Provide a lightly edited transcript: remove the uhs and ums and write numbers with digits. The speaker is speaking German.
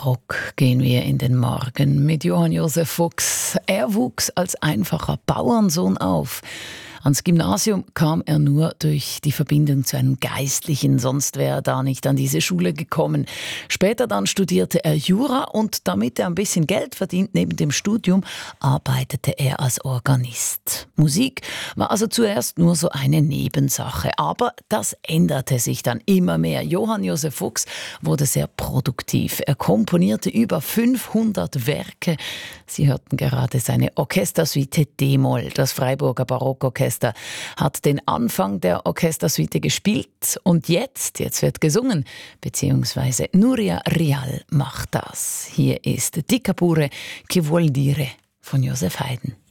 Barock gehen wir in den Morgen mit Johann Josef Fuchs. Er wuchs als einfacher Bauernsohn auf. Ans Gymnasium kam er nur durch die Verbindung zu einem Geistlichen, sonst wäre er da nicht an diese Schule gekommen. Später dann studierte er Jura und damit er ein bisschen Geld verdient neben dem Studium, arbeitete er als Organist. Musik war also zuerst nur so eine Nebensache, aber das änderte sich dann immer mehr. Johann Josef Fuchs wurde sehr produktiv. Er komponierte über 500 Werke. Sie hörten gerade seine Orchestersuite D-Moll. Das Freiburger Barockorchester hat den Anfang der Orchestersuite gespielt und jetzt wird gesungen, beziehungsweise Nuria Rial macht das. Hier ist Di Capure che vuol dire von Joseph Haydn.